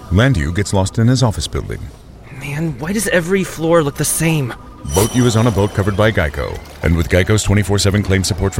Landu gets lost in his office building. Man, why does every floor look the same? Boat U is on a boat covered by Geico. And with Geico's 24/7 claim support